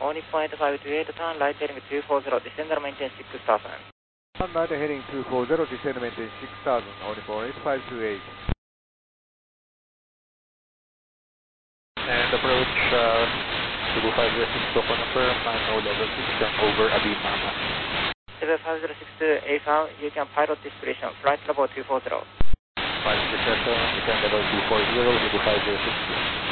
All Nippon 8528, turn right heading 240, descend and maintain 6000. Turn right heading 240, descend and maintain 6000, All Nippon 8528. And approach Cebu 506 to confirm, no level 6, turn over Abimama. Cebu 5062 AFAL, you can pilot discretion, flight level 240. 5 descent level 240, Cebu 5062.